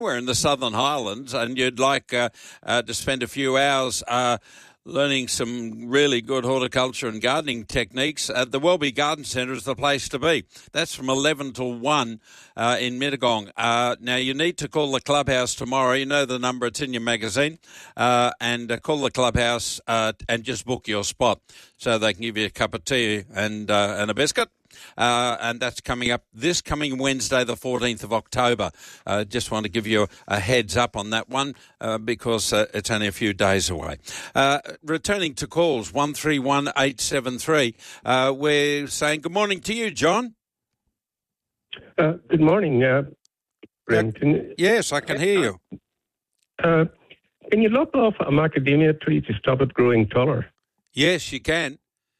somewhere in the Southern Highlands and you'd like to spend a few hours learning some really good horticulture and gardening techniques, the Welby Garden Centre is the place to be. That's from 11 till 1 in Mittagong. Now, you need to call the clubhouse tomorrow. You know the number, it's in your magazine. And call the clubhouse and just book your spot so they can give you a cup of tea and a biscuit. And that's coming up this coming Wednesday, the 14th of October. Just want to give you a heads up on that one because it's only a few days away. Returning to calls, 131873. We're saying good morning to you, John. Good morning, Graham. Yes, I can hear you. Can you lop off a macadamia tree to stop it growing taller? Yes, you can.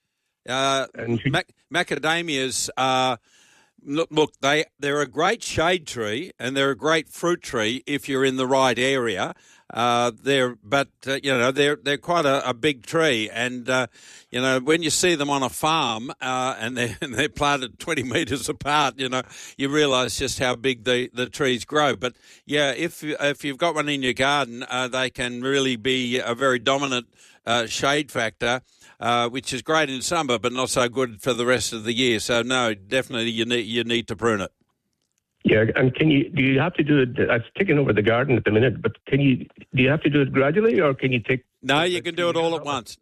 Macadamias, look, they're a great shade tree and they're a great fruit tree if you're in the right area. They're quite a big tree, and when you see them on a farm and they're planted 20 metres apart, you realise just how big the trees grow. But yeah, if you've got one in your garden, they can really be a very dominant shade factor. Which is great in summer, but not so good for the rest of the year. So no, definitely you need to prune it. Yeah, and do you have to do it? It's taking over the garden at the minute, but do you have to do it gradually, or can you take? No, you can do it all at once.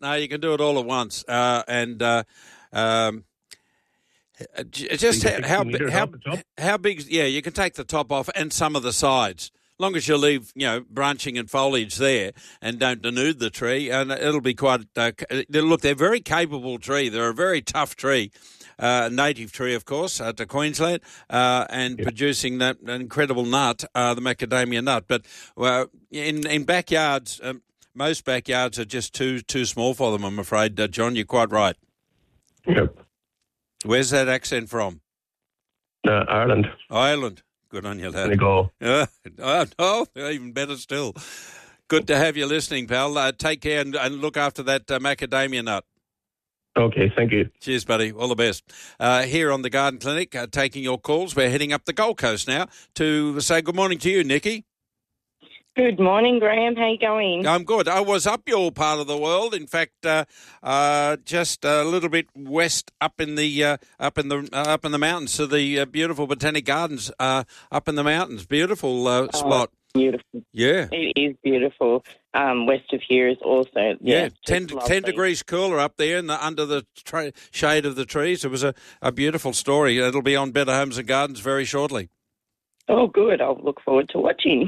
Just how big? Yeah, you can take the top off and some of the sides. Long as you leave, branching and foliage there and don't denude the tree, and it'll be quite. Look, they're a very capable tree. They're a very tough tree, native tree, of course, to Queensland, producing that incredible nut, the macadamia nut. But in backyards, most backyards are just too small for them. I'm afraid, John. You're quite right. Yep. Where's that accent from? Ireland. Ireland. Good on you, lad. Go. Even better still. Good to have you listening, pal. Take care and look after that macadamia nut. Okay, thank you. Cheers, buddy. All the best. Here on the Garden Clinic, taking your calls. We're heading up the Gold Coast now to say good morning to you, Nikki. Good morning, Graham. How you going? I'm good. I was up your part of the world. In fact, just a little bit west, up in the mountains to the beautiful Botanic Gardens up in the mountains. Beautiful spot. Beautiful. Yeah, it is beautiful. West of here is also 10 degrees cooler up there under the shade of the trees. It was a beautiful story. It'll be on Better Homes and Gardens very shortly. Oh, good. I'll look forward to watching.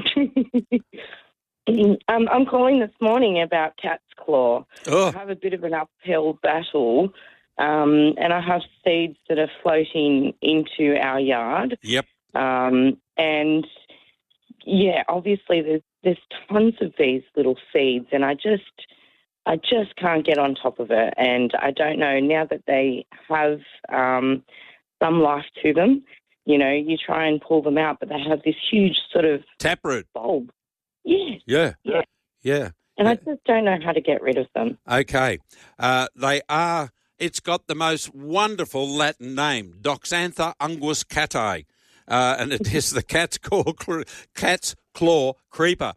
I'm calling this morning about cat's claw. Oh. I have a bit of an uphill battle, and I have seeds that are floating into our yard. Yep. And, obviously there's tons of these little seeds, and I just can't get on top of it. And I don't know, now that they have some life to them, you try and pull them out, but they have this huge sort of taproot bulb. Yes. Yeah. And I just don't know how to get rid of them. Okay. It's got the most wonderful Latin name, Doxantha unguis catae, and it is the cat's claw creeper.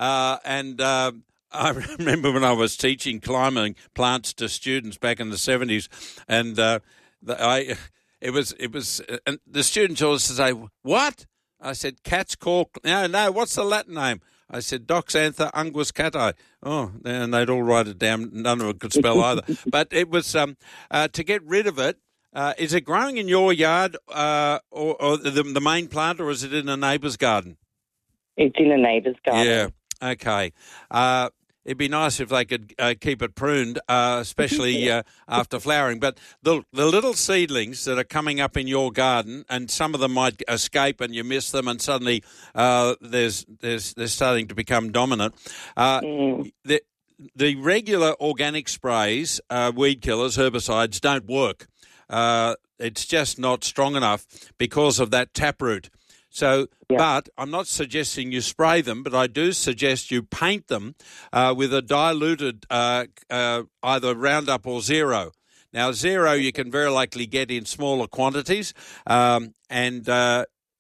I remember when I was teaching climbing plants to students back in the 70s, and It was, and the students always say, "What?" I said, "Cat's claw." No. What's the Latin name? I said, "Doxantha unguis catae." Oh, and they'd all write it down. None of them could spell either. But it was to get rid of it. Is it growing in your yard, or the main plant, or is it in a neighbour's garden? It's in a neighbour's garden. Yeah. Okay. It'd be nice if they could keep it pruned, especially after flowering. But the little seedlings that are coming up in your garden, and some of them might escape and you miss them, and suddenly they're starting to become dominant. The regular organic sprays, weed killers, herbicides, don't work. It's just not strong enough because of that taproot. So, But I'm not suggesting you spray them, but I do suggest you paint them with a diluted either Roundup or Zero. Now, Zero you can very likely get in smaller quantities, and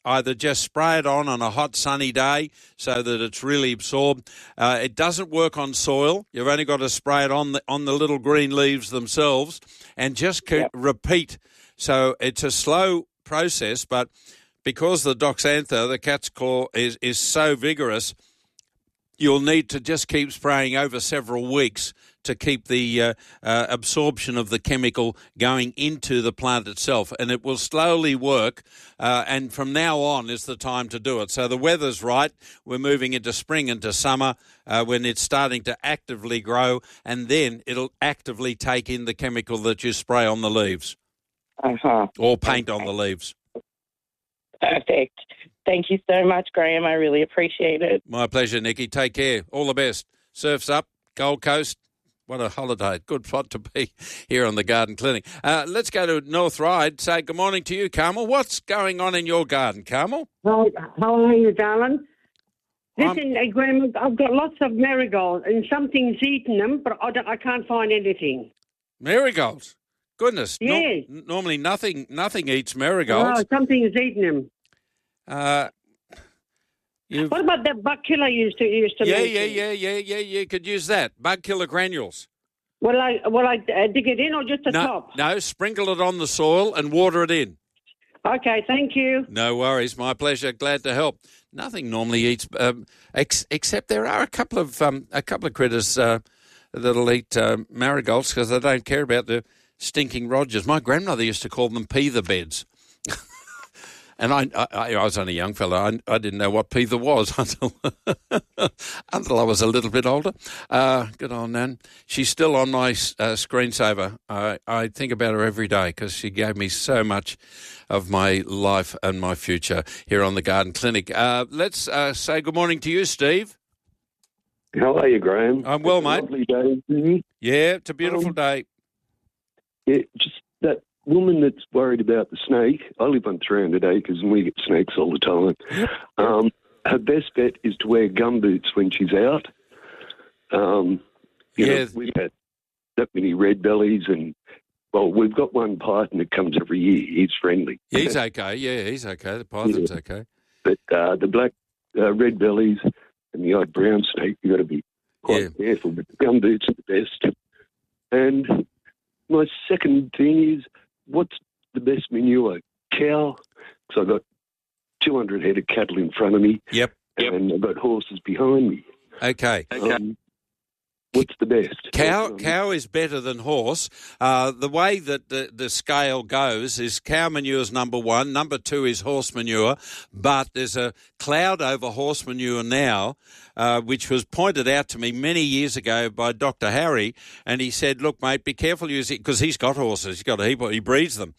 either just spray it on a hot sunny day so that it's really absorbed. It doesn't work on soil. You've only got to spray it on the little green leaves themselves, and just repeat. So it's a slow process, but because the Doxantha, the cat's claw, is so vigorous, you'll need to just keep spraying over several weeks to keep the absorption of the chemical going into the plant itself. And it will slowly work, and from now on is the time to do it. So the weather's right. We're moving into spring, into summer, when it's starting to actively grow, and then it'll actively take in the chemical that you spray on the leaves. Or paint on the leaves. Perfect. Thank you so much, Graham. I really appreciate it. My pleasure, Nikki. Take care. All the best. Surf's up, Gold Coast. What a holiday. Good spot to be here on the Garden Clinic. Let's go to North Ryde. Say good morning to you, Carmel. What's going on in your garden, Carmel? How are you, darling? Listen, Graham, I've got lots of marigolds, and something's eaten them, but I can't find anything. Marigolds? Goodness. Yes. Normally nothing eats marigolds. Oh, something's eaten them. What about that bug killer used to mention? Yeah. You could use that. Bug killer granules. Will I dig it in or just the top? No, sprinkle it on the soil and water it in. Okay, thank you. No worries. My pleasure. Glad to help. Nothing normally eats, except there are a couple of critters that'll eat marigolds because they don't care about the stinking Rogers. My grandmother used to call them peather beds. And I was only a young fella. I didn't know what peather was until I was a little bit older. Good old Nan. She's still on my screensaver. I think about her every day because she gave me so much of my life and my future here on the Garden Clinic. Let's say good morning to you, Steve. How are you, Graham? I'm well, mate. Lovely day. Mm-hmm. Yeah, it's a beautiful day. Yeah, just that woman that's worried about the snake. I live on 300 acres and we get snakes all the time. Her best bet is to wear gumboots when she's out. We've had that many red bellies, and well, we've got one python that comes every year. He's friendly. He's okay. Yeah, he's okay. The python's okay. But the black red bellies and the odd brown snake, you've got to be quite careful. But the gumboots are the best. And my second thing is, what's the best manure? Cow? Because I've got 200 head of cattle in front of me. Yep. And I've got horses behind me. Okay. What's the best? Cow is better than horse. The way that the scale goes is cow manure is number one. Number two is horse manure. But there's a cloud over horse manure now, which was pointed out to me many years ago by Dr. Harry. And he said, look, mate, be careful using, because he's got horses. He's got a heap, he breeds them.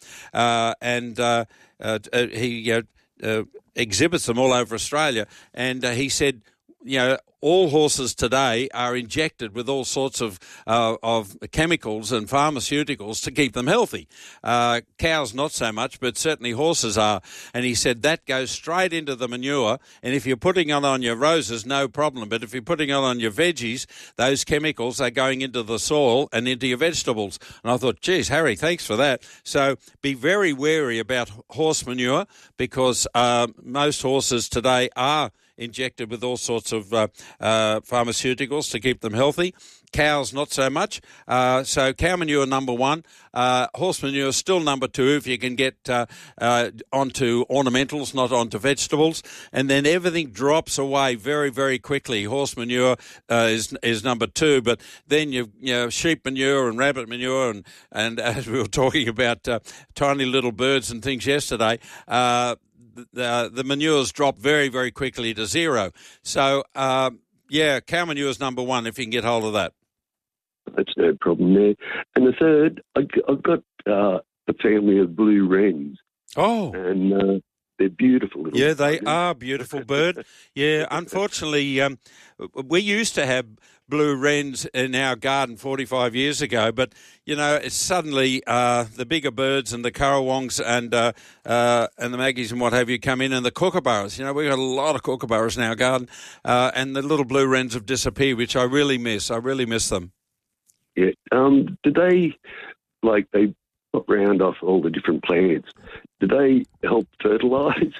He exhibits them all over Australia. And he said, all horses today are injected with all sorts of chemicals and pharmaceuticals to keep them healthy. Cows not so much, but certainly horses are. And he said that goes straight into the manure. And if you're putting it on your roses, no problem. But if you're putting it on your veggies, those chemicals are going into the soil and into your vegetables. And I thought, geez, Harry, thanks for that. So be very wary about horse manure because most horses today are injected with all sorts of pharmaceuticals to keep them healthy. Cows, not so much. So cow manure, number one. Horse manure, still number two if you can get onto ornamentals, not onto vegetables. And then everything drops away very, very quickly. Horse manure is number two. But then you've sheep manure and rabbit manure and as we were talking about tiny little birds and things yesterday, the manures drop very, very quickly to zero. So, cow manure is number one if you can get hold of that. That's no problem there. And the third, I've got a family of blue wrens. Oh. And they're beautiful little Yeah, they are beautiful bird. Yeah, unfortunately, we used to have blue wrens in our garden 45 years ago, but, it's suddenly the bigger birds and the currawongs and the maggies and what have you come in, and the kookaburras. We've got a lot of kookaburras in our garden, and the little blue wrens have disappeared, which I really miss. I really miss them. Yeah. Do they pop round off all the different plants? Do they help fertilise?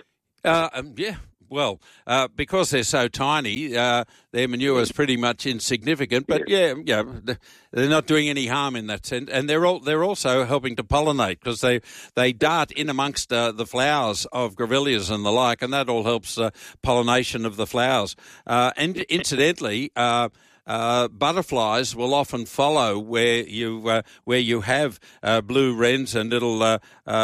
Yeah. Well, because they're so tiny, their manure is pretty much insignificant. But yeah, they're not doing any harm in that sense, and they're also helping to pollinate because they dart in amongst the flowers of grevilleas and the like, and that all helps pollination of the flowers. And incidentally. Butterflies will often follow where you have blue wrens and little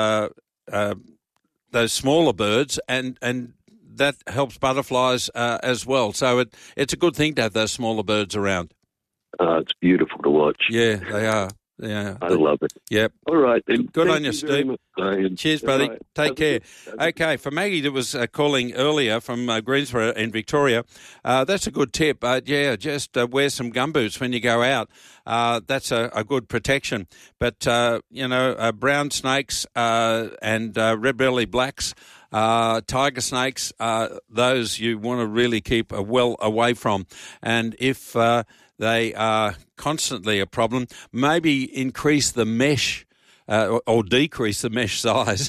those smaller birds, and that helps butterflies as well. So it's a good thing to have those smaller birds around. It's beautiful to watch. Yeah, they are. Yeah, I love it. Yep. All right, then. Good on you, Steve. Cheers, buddy. Right. Take care. Okay, for Maggie that was calling earlier from Greensboro in Victoria, that's a good tip. Just wear some gumboots when you go out. That's a good protection. But, brown snakes and red-belly blacks, tiger snakes, those you want to really keep well away from. And if they are constantly a problem, maybe increase the mesh or decrease the mesh size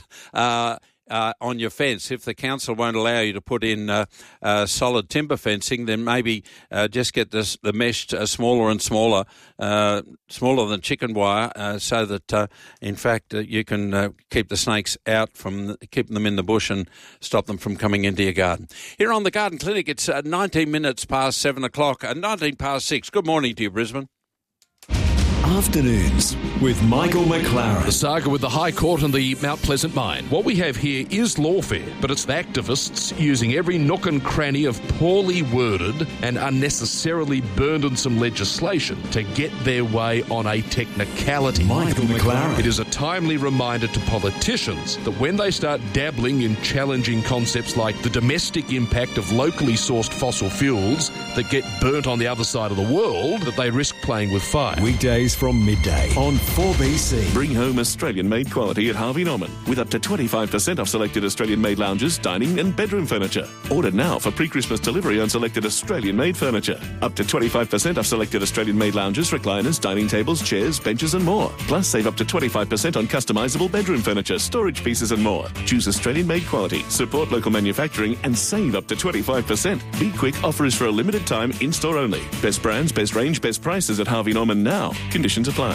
on your fence. If the council won't allow you to put in solid timber fencing, then maybe just get the mesh smaller and smaller, smaller than chicken wire, so that, in fact, you can keep the snakes out keep them in the bush and stop them from coming into your garden. Here on the Garden Clinic, it's 19 minutes past 7 o'clock and 19 past 6. Good morning to you, Brisbane. Afternoons with Michael McLaren. The saga with the High Court and the Mount Pleasant mine. What we have here is lawfare, but it's the activists using every nook and cranny of poorly worded and unnecessarily burdensome legislation to get their way on a technicality. Michael McLaren. It is a timely reminder to politicians that when they start dabbling in challenging concepts like the domestic impact of locally sourced fossil fuels that get burnt on the other side of the world, that they risk playing with fire. Weekdays from midday on 4BC. Bring home Australian-made quality at Harvey Norman with up to 25% off selected Australian-made lounges, dining and bedroom furniture. Order now for pre-Christmas delivery on selected Australian-made furniture. Up to 25% off selected Australian-made lounges, recliners, dining tables, chairs, benches and more. Plus save up to 25% on customisable bedroom furniture, storage pieces and more. Choose Australian-made quality, support local manufacturing and save up to 25%. Be quick, offer is for a limited time, in-store only. Best brands, best range, best prices at Harvey Norman now. Conditions apply.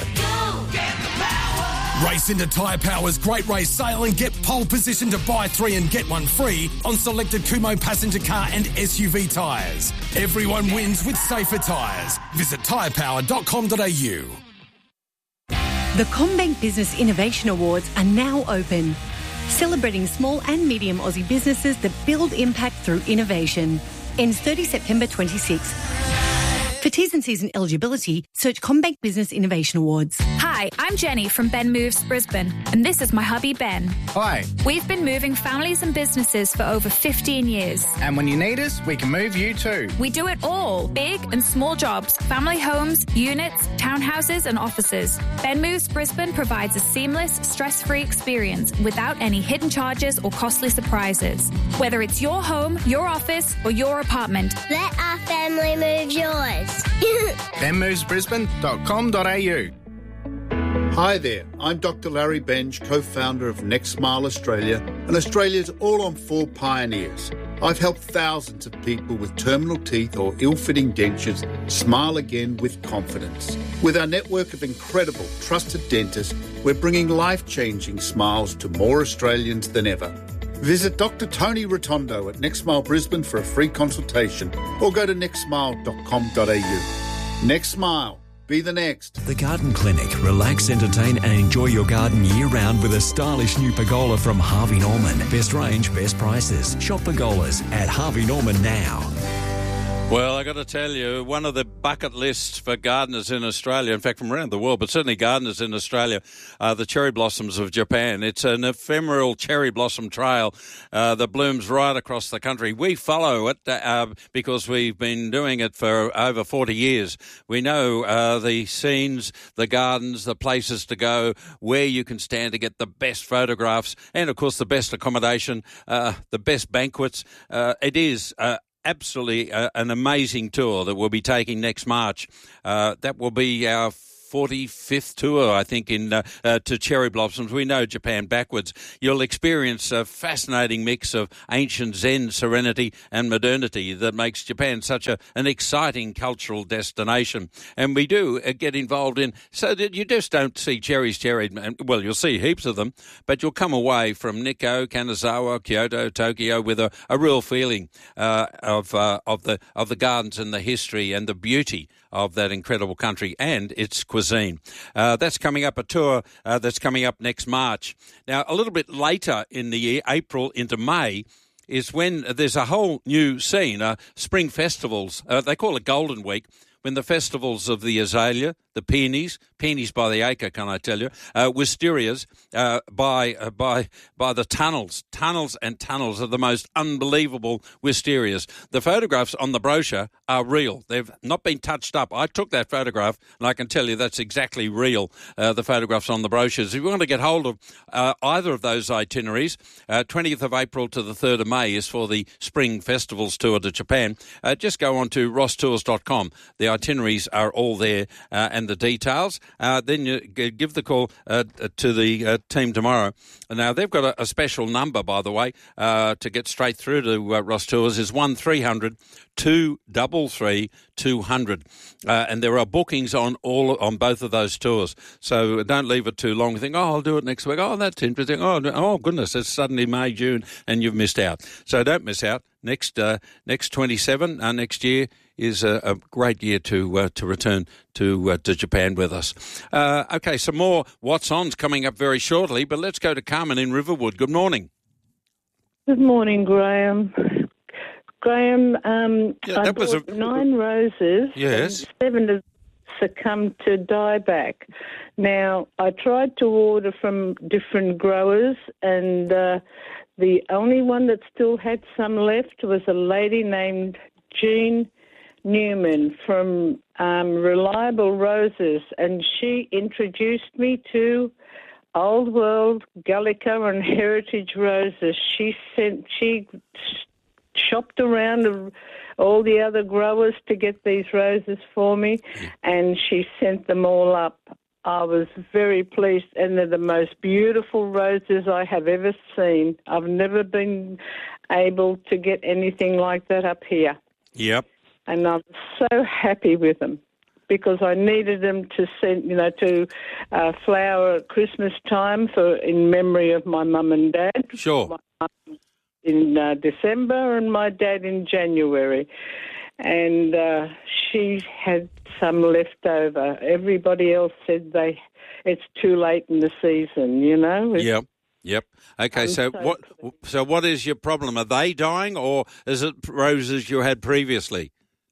Race into Tyre Power's Great Race Sale and get pole position to buy 3 and get 1 free on selected Kumho passenger car and SUV tyres. Everyone wins with safer tyres. Visit tyrepower.com.au. The CommBank Business Innovation Awards are now open, celebrating small and medium Aussie businesses that build impact through innovation. Ends 30 September 26. For T's and C's and eligibility, search CommBank Business Innovation Awards. Hi, I'm Jenny from Ben Moves Brisbane, and this is my hubby Ben. Hi. We've been moving families and businesses for over 15 years. And when you need us, we can move you too. We do it all, big and small jobs, family homes, units, townhouses and offices. Ben Moves Brisbane provides a seamless, stress-free experience without any hidden charges or costly surprises. Whether it's your home, your office or your apartment. Let our family move yours. benmovesbrisbane.com.au. Hi there, I'm Dr. Larry Benj, co-founder of Next Smile Australia and Australia's all-on-4 pioneers. I've helped thousands of people with terminal teeth or ill-fitting dentures smile again with confidence. With our network of incredible, trusted dentists, we're bringing life-changing smiles to more Australians than ever. Visit Dr. Tony Rotondo at Next Smile Brisbane for a free consultation or go to nextsmile.com.au. Next Smile. Be the next. The Garden Clinic. Relax, entertain and enjoy your garden year-round with a stylish new pergola from Harvey Norman. Best range, best prices. Shop pergolas at Harvey Norman now. Well, I got to tell you, one of the bucket lists for gardeners in Australia, in fact from around the world, but certainly gardeners in Australia, are the cherry blossoms of Japan. It's an ephemeral cherry blossom trail that blooms right across the country. We follow it because we've been doing it for over 40 years. We know the scenes, the gardens, the places to go, where you can stand to get the best photographs, and, of course, the best accommodation, the best banquets. It is absolutely an amazing tour that we'll be taking next March. That will be our 45th tour, I think, to cherry blossoms. We know Japan backwards. You'll experience a fascinating mix of ancient Zen serenity and modernity that makes Japan such an exciting cultural destination. And we do get involved in, so that you just don't see cherries cherried. Well, you'll see heaps of them, but you'll come away from Nikko, Kanazawa, Kyoto, Tokyo with a real feeling of the gardens and the history and the beauty of that incredible country and its cuisine. That's coming up, a tour that's coming up next March. Now, a little bit later in the year, April into May, is when there's a whole new scene, spring festivals. They call it Golden Week, when the festivals of the azalea, the peonies by the acre, can I tell you, wisterias by the tunnels and tunnels of the most unbelievable wisterias. The photographs on the brochure are real. They've not been touched up. I took that photograph, and I can tell you that's exactly real, the photographs on the brochures. If you want to get hold of either of those itineraries, 20th of April to the 3rd of May is for the Spring Festivals Tour to Japan. Just go on to rosstours.com. The itineraries are all there, and the details. Then you give the call to the team tomorrow. Now, they've got a special number, by the way, to get straight through to Ross Tours is 1300 233 200. And there are bookings on both of those tours. So don't leave it too long. Think, I'll do it next week. Oh, that's interesting. Oh goodness, it's suddenly May, June, and you've missed out. So don't miss out. Next 27 next year is a great year to return to Japan with us. Okay, some more What's On's coming up very shortly, but let's go to Carmen in Riverwood. Good morning. Good morning, Graham. Graham, I bought 9 roses. Yes. And 7 have succumbed to dieback. Now, I tried to order from different growers, and the only one that still had some left was a lady named Jean Newman from Reliable Roses, and she introduced me to Old World, Gallica and Heritage Roses. She shopped around all the other growers to get these roses for me, and she sent them all up. I was very pleased, and they're the most beautiful roses I have ever seen. I've never been able to get anything like that up here. Yep. And I'm so happy with them because I needed them to send, to flower at Christmas time in memory of my mum and dad. Sure. My mum in December and my dad in January. And she had some left over. Everybody else said it's too late in the season, Yep. Okay, so what is your problem? Are they dying, or is it roses you had previously?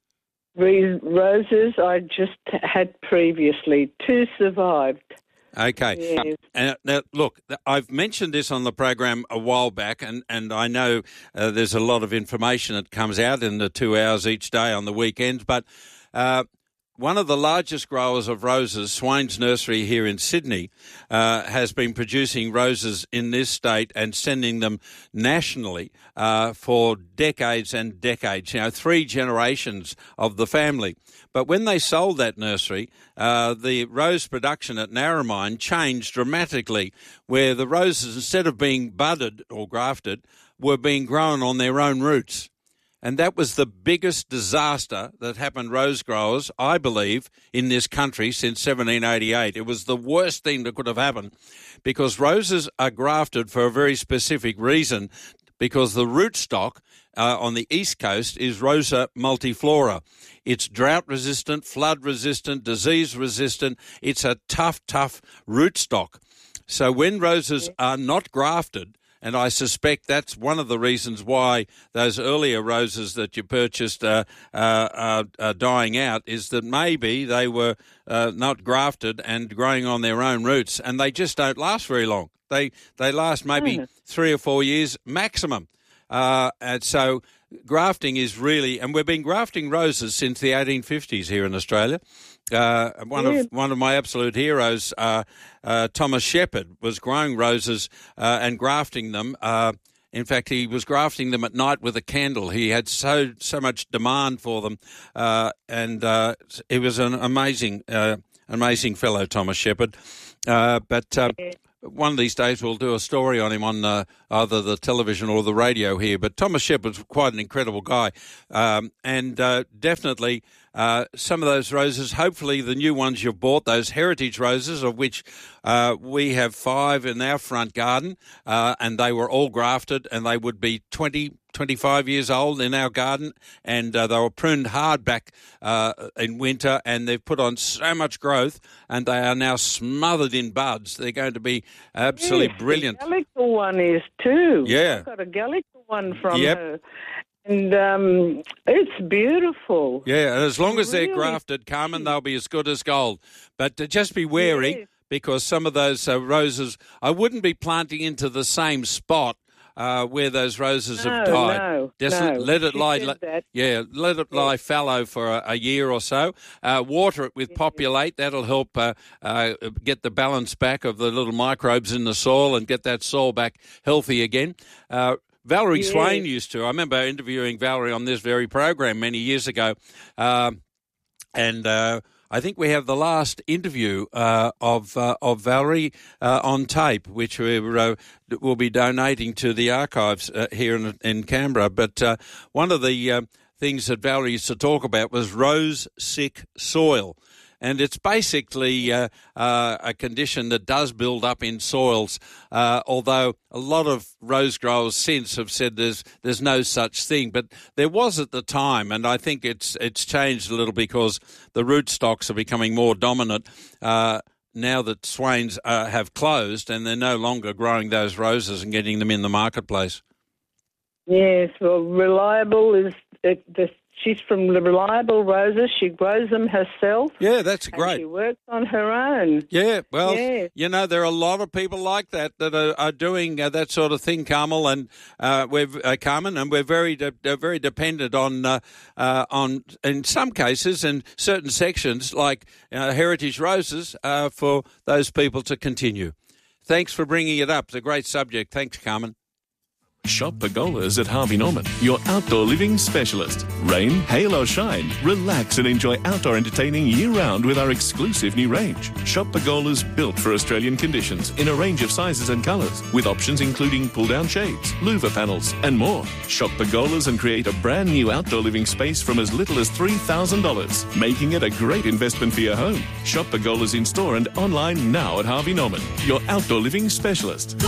Roses I just had previously. 2 survived. Okay. Yes. Now, look, I've mentioned this on the program a while back, and I know there's a lot of information that comes out in the 2 hours each day on the weekends, but one of the largest growers of roses, Swain's Nursery here in Sydney, has been producing roses in this state and sending them nationally for decades and decades, 3 generations of the family. But when they sold that nursery, the rose production at Narromine changed dramatically, where the roses, instead of being budded or grafted, were being grown on their own roots. And that was the biggest disaster that happened rose growers, I believe, in this country since 1788. It was the worst thing that could have happened because roses are grafted for a very specific reason, because the rootstock on the East Coast is Rosa multiflora. It's drought-resistant, flood-resistant, disease-resistant. It's a tough rootstock. So when roses are not grafted, and I suspect that's one of the reasons why those earlier roses that you purchased are dying out, is that maybe they were not grafted and growing on their own roots, and they just don't last very long. They last maybe 3 or 4 years maximum. And so grafting is really, and we've been grafting roses since the 1850s here in Australia. One of my absolute heroes, Thomas Shepherd, was growing roses and grafting them. In fact, he was grafting them at night with a candle. He had so much demand for them, and it was an amazing amazing fellow, Thomas Shepherd. One of these days we'll do a story on him on either the television or the radio here. But Thomas Shepherd's quite an incredible guy. And definitely some of those roses, hopefully the new ones you've bought, those heritage roses, of which we have 5 in our front garden, and they were all grafted, and they would be 25 years old in our garden, and they were pruned hard back in winter, and they've put on so much growth, and they are now smothered in buds. They're going to be absolutely brilliant. The Gallica one is too. Yeah. I've got a Gallica one from her. And it's beautiful. Yeah, and as long as they're grafted, Carmen, they'll be as good as gold. But just be wary, because some of those roses, I wouldn't be planting into the same spot where those roses have died. Let it lie. Let it lie fallow for a year or so. Water it with Populate. That'll help get the balance back of the little microbes in the soil and get that soil back healthy again. Valerie Swain used to. I remember interviewing Valerie on this very program many years ago, and I think we have the last interview of Valerie on tape, which we will be donating to the archives here in Canberra. But one of the things that Valerie used to talk about was rose-sick soil. And it's basically a condition that does build up in soils, although a lot of rose growers since have said there's no such thing. But there was at the time, and I think it's changed a little because the rootstocks are becoming more dominant now that Swain's have closed, and they're no longer growing those roses and getting them in the marketplace. Yes, well, Reliable is she's from the Reliable Roses. She grows them herself. Yeah, that's great. She works on her own. Yeah, well, you know, there are a lot of people like that are doing that sort of thing, Carmel, and Carmen, and we're very dependent on in some cases and certain sections like heritage roses for those people to continue. Thanks for bringing it up. It's a great subject. Thanks, Carmen. Shop Pergolas at Harvey Norman, your outdoor living specialist. Rain, hail or shine, relax and enjoy outdoor entertaining year-round with our exclusive new range. Shop Pergolas built for Australian conditions in a range of sizes and colours, with options including pull-down shades, louver panels and more. Shop Pergolas and create a brand new outdoor living space from as little as $3,000, making it a great investment for your home. Shop Pergolas in store and online now at Harvey Norman, your outdoor living specialist.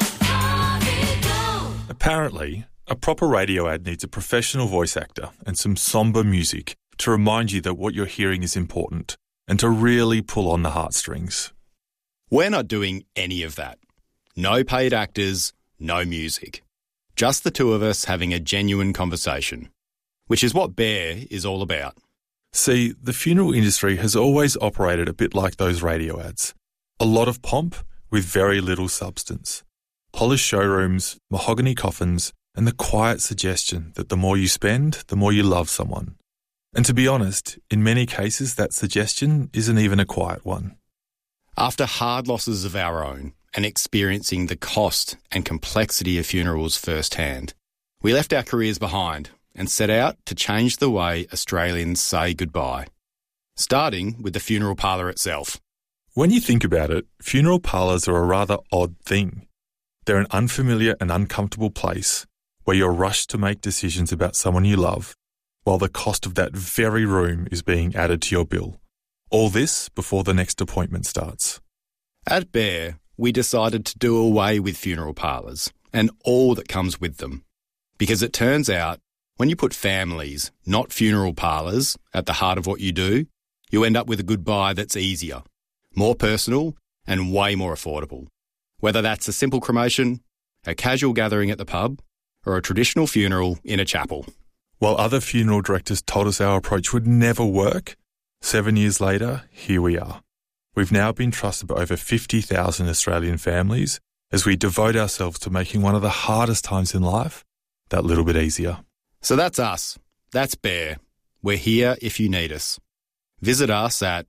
Apparently, a proper radio ad needs a professional voice actor and some sombre music to remind you that what you're hearing is important and to really pull on the heartstrings. We're not doing any of that. No paid actors, no music. Just the two of us having a genuine conversation, which is what Bear is all about. See, the funeral industry has always operated a bit like those radio ads. A lot of pomp with very little substance. Polished showrooms, mahogany coffins, and the quiet suggestion that the more you spend, the more you love someone. And to be honest, in many cases that suggestion isn't even a quiet one. After hard losses of our own and experiencing the cost and complexity of funerals firsthand, we left our careers behind and set out to change the way Australians say goodbye, starting with the funeral parlour itself. When you think about it, funeral parlours are a rather odd thing. They're an unfamiliar and uncomfortable place where you're rushed to make decisions about someone you love, while the cost of that very room is being added to your bill. All this before the next appointment starts. At Bear, we decided to do away with funeral parlours and all that comes with them. Because it turns out, when you put families, not funeral parlours, at the heart of what you do, you end up with a goodbye that's easier, more personal and way more affordable. Whether that's a simple cremation, a casual gathering at the pub, or a traditional funeral in a chapel. While other funeral directors told us our approach would never work, 7 years later, here we are. We've now been trusted by over 50,000 Australian families as we devote ourselves to making one of the hardest times in life that little bit easier. So that's us. That's Bear. We're here if you need us. Visit us at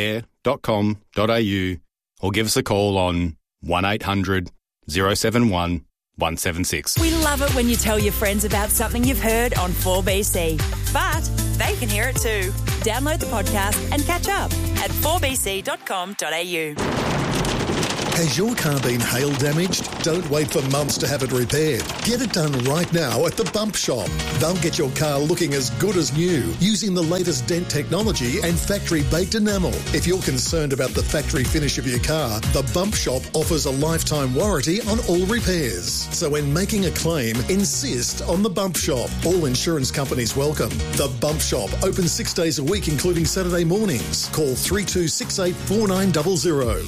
bear.com.au or give us a call on 1800 071 176. We love it when you tell your friends about something you've heard on 4BC. But they can hear it too. Download the podcast and catch up. at 4bc.com.au. Has your car been hail damaged? Don't wait for months to have it repaired. Get it done right now at the Bump Shop. They'll get your car looking as good as new using the latest dent technology and factory-baked enamel. If you're concerned about the factory finish of your car, the Bump Shop offers a lifetime warranty on all repairs. So when making a claim, insist on the Bump Shop. All insurance companies welcome. The Bump Shop, open 6 days a week, including Saturday mornings. Call 3268 4900.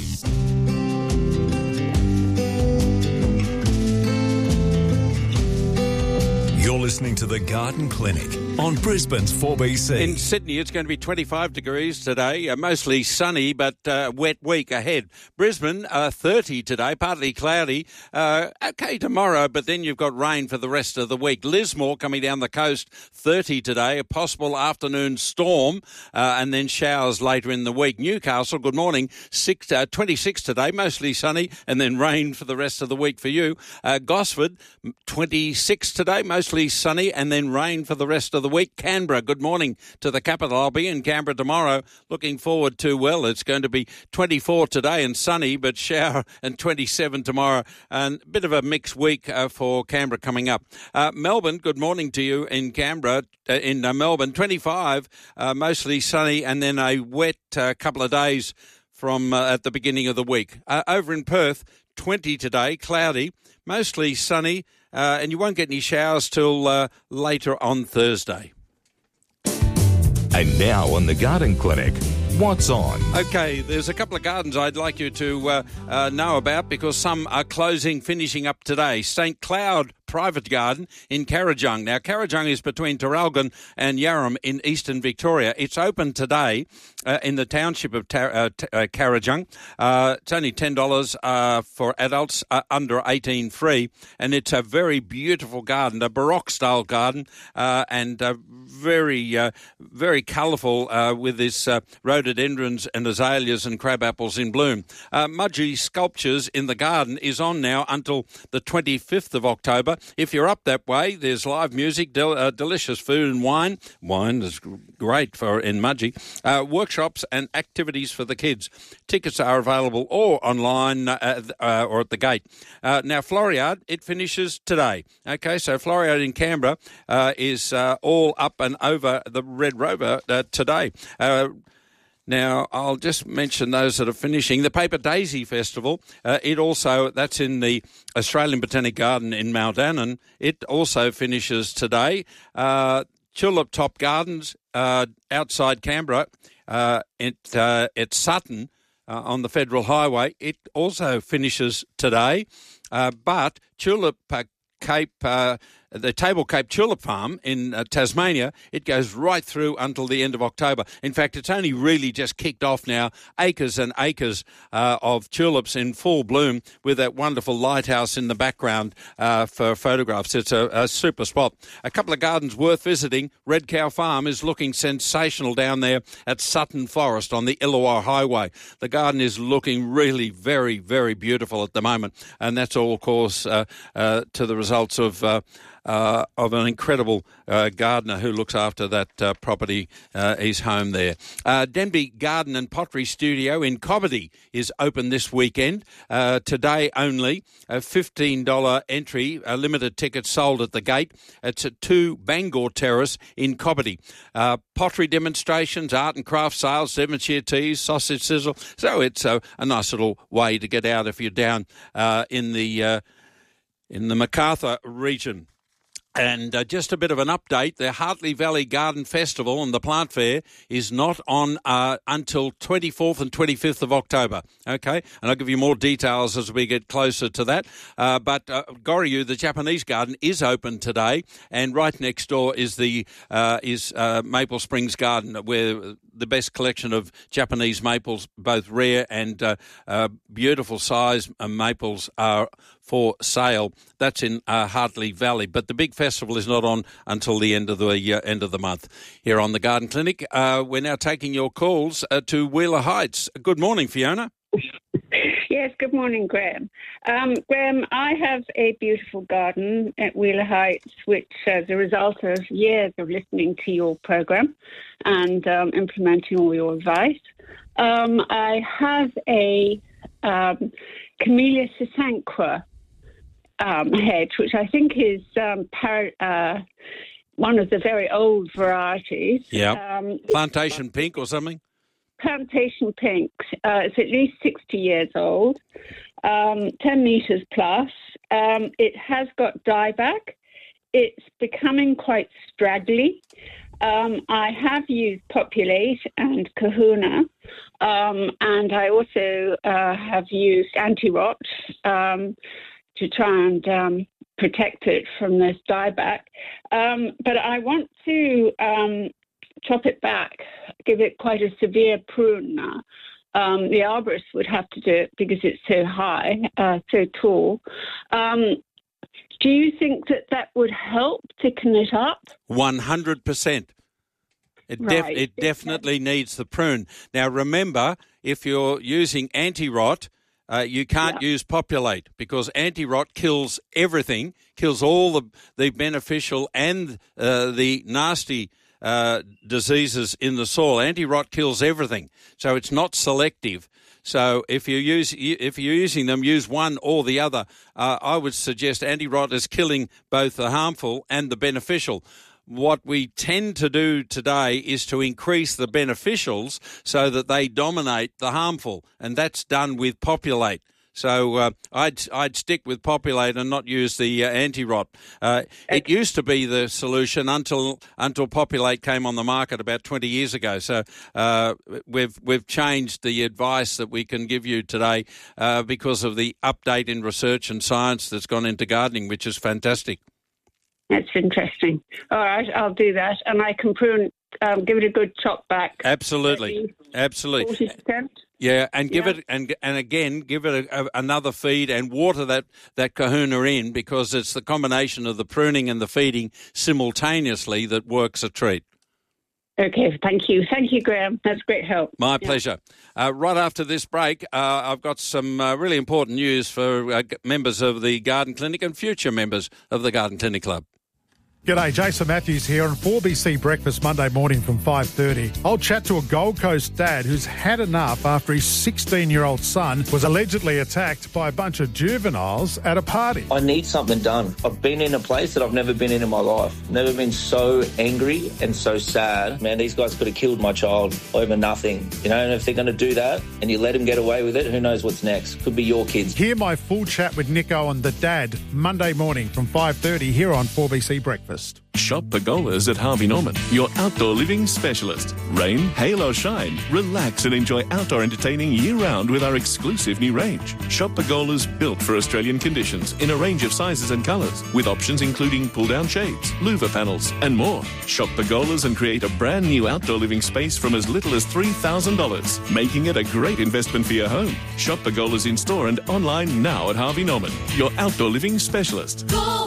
You're listening to The Garden Clinic on Brisbane's 4BC. In Sydney, it's going to be 25 degrees today, mostly sunny, but wet week ahead. Brisbane, 30 today, partly cloudy. Okay tomorrow, but then you've got rain for the rest of the week. Lismore coming down the coast, 30 today, a possible afternoon storm, and then showers later in the week. Newcastle, good morning, 26 today, mostly sunny, and then rain for the rest of the week for you. Gosford, 26 today, mostly sunny, and then rain for the rest of the week. Canberra, good morning to the capital. I'll be in Canberra tomorrow. Looking forward to, well, it's going to be 24 today and sunny, but shower, and 27 tomorrow. And a bit of a mixed week for Canberra coming up. Melbourne, good morning to you in Canberra. In Melbourne, 25, mostly sunny, and then a wet couple of days from at the beginning of the week. Over in Perth, 20 today, cloudy, mostly sunny, and you won't get any showers till later on Thursday. And now on The Garden Clinic, what's on? Okay, there's a couple of gardens I'd like you to know about because some are finishing up today. St Cloud Private Garden in Carajung. Now, Carajung is between Traralgon and Yarram in eastern Victoria. It's open today in the township of Carajung. It's only $10 for adults under 18 free, and it's a very beautiful garden, a Baroque-style garden, and very, very colourful with this rhododendrons and azaleas and crabapples in bloom. Mudgee Sculptures in the Garden is on now until the 25th of October. If you're up that way, there's live music, delicious food and wine. Wine is great in Mudgee. Workshops and activities for the kids. Tickets are available or online or at the gate. Now, Floriade, it finishes today. Okay, so Floriade in Canberra is all up and over the Red Rover today. Now, I'll just mention those that are finishing. The Paper Daisy Festival, that's in the Australian Botanic Garden in Mount Annan. It also finishes today. Tulip Top Gardens outside Canberra, at Sutton on the Federal Highway, it also finishes today. But Tulip Cape... the Table Cape Tulip Farm in Tasmania, it goes right through until the end of October. In fact, it's only really just kicked off now. Acres and acres of tulips in full bloom with that wonderful lighthouse in the background for photographs. It's a super spot. A couple of gardens worth visiting. Red Cow Farm is looking sensational down there at Sutton Forest on the Illawarra Highway. The garden is looking really very, very beautiful at the moment, and that's all, of course, to the results of an incredible gardener who looks after that property, his home there. Denby Garden and Pottery Studio in Cobbitty is open this weekend. Today only, a $15 entry, limited tickets sold at the gate. It's at 2 Bangor Terrace in Cobbitty. Pottery demonstrations, art and craft sales, 7-shear teas, sausage sizzle. So it's a nice little way to get out if you're down in the Macarthur region. And just a bit of an update, the Hartley Valley Garden Festival and the Plant Fair is not on until 24th and 25th of October, okay? And I'll give you more details as we get closer to that. But Goryu, the Japanese garden, is open today, and right next door is the Maple Springs Garden, where the best collection of Japanese maples, both rare and beautiful size maples, are for sale. That's in Hartley Valley. But the big festival is not on until the end of the month. Here on the Garden Clinic, we're now taking your calls to Wheeler Heights. Good morning, Fiona. Yes, good morning, Graham. Graham, I have a beautiful garden at Wheeler Heights, which is a result of years of listening to your program and implementing all your advice. I have a Camellia sasanqua hedge, which I think is one of the very old varieties. Yeah. Plantation pink or something? Plantation pink. It's at least 60 years old, 10 metres plus. It has got dieback. It's becoming quite straggly. I have used Populate and Kahuna, and I also have used anti-rot to try and protect it from this dieback. But I want to chop it back, give it quite a severe prune now. The arborist would have to do it because it's so high, so tall. Do you think that would help thicken it up? 100%. It definitely needs the prune. Now, remember, if you're using anti-rot, you can't use Populate because anti-rot kills everything, kills all the beneficial and the nasty diseases in the soil. Anti-rot kills everything, so it's not selective. So if you're using them, use one or the other. I would suggest anti-rot is killing both the harmful and the beneficial. What we tend to do today is to increase the beneficials so that they dominate the harmful, and that's done with Populate. So I'd stick with Populate and not use the anti-rot. It used to be the solution until Populate came on the market about 20 years ago. So we've changed the advice that we can give you today because of the update in research and science that's gone into gardening, which is fantastic. That's interesting. All right, I'll do that, and I can prune, give it a good chop back. Absolutely. 40%. Yeah, and give it and again give it another feed and water that kahuna in, because it's the combination of the pruning and the feeding simultaneously that works a treat. Okay, thank you, Graham. That's great help. My pleasure. Right after this break, I've got some really important news for members of the Garden Clinic and future members of the Garden Clinic Club. G'day, Jason Matthews here on 4BC Breakfast Monday morning from 5:30. I'll chat to a Gold Coast dad who's had enough after his 16-year-old son was allegedly attacked by a bunch of juveniles at a party. I need something done. I've been in a place that I've never been in my life. Never been so angry and so sad. Man, these guys could have killed my child over nothing. You know, and if they're going to do that and you let them get away with it, who knows what's next? Could be your kids. Hear my full chat with Nick Owen, the dad, Monday morning from 5:30 here on 4BC Breakfast. Shop Pergolas at Harvey Norman, your outdoor living specialist. Rain, hail or shine, relax and enjoy outdoor entertaining year-round with our exclusive new range. Shop Pergolas built for Australian conditions in a range of sizes and colours, with options including pull-down shades, louver panels and more. Shop Pergolas and create a brand new outdoor living space from as little as $3,000, making it a great investment for your home. Shop Pergolas in store and online now at Harvey Norman, your outdoor living specialist. Go!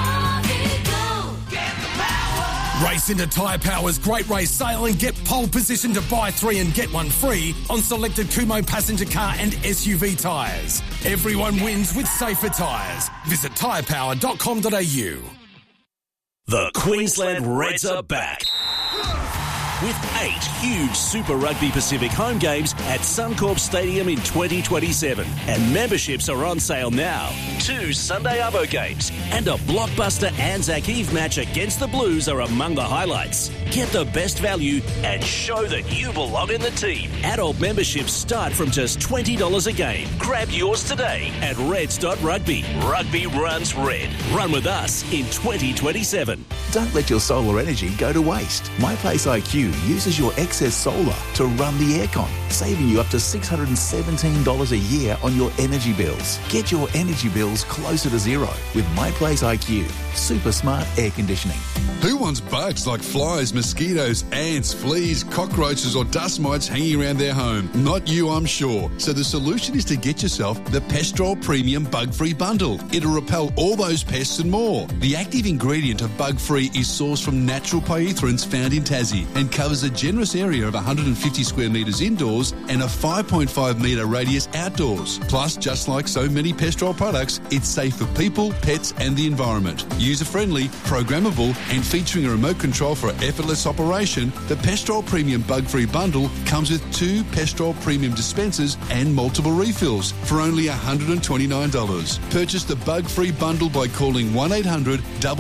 Race into Tyre Power's Great Race Sale and get pole position to buy 3 and get 1 free on selected Kumo passenger car and SUV tyres. Everyone wins with safer tyres. Visit tyrepower.com.au. The Queensland Reds are back, with 8 huge Super Rugby Pacific home games at Suncorp Stadium in 2027. And memberships are on sale now. 2 Sunday Arvo games and a blockbuster Anzac Eve match against the Blues are among the highlights. Get the best value and show that you belong in the team. Adult memberships start from just $20 a game. Grab yours today at reds.rugby. Rugby runs red. Run with us in 2027. Don't let your solar energy go to waste. MyPlace IQ uses your excess solar to run the aircon, saving you up to $617 a year on your energy bills. Get your energy bills closer to zero with MyPlace IQ. Super smart air conditioning. Who wants bugs like flies, mosquitoes, ants, fleas, cockroaches or dust mites hanging around their home? Not you, I'm sure. So the solution is to get yourself the Pestrol Premium Bug-Free Bundle. It'll repel all those pests and more. The active ingredient of Bug-Free is sourced from natural pyrethroids found in Tassie and covers a generous area of 150 square metres indoors indoors and a 5.5 metre radius outdoors. Plus, just like so many Pestrol products, it's safe for people, pets and the environment. User-friendly, programmable and featuring a remote control for effortless operation, the Pestrol Premium Bug-Free Bundle comes with 2 Pestrol Premium dispensers and multiple refills for only $129. Purchase the Bug-Free Bundle by calling 1-800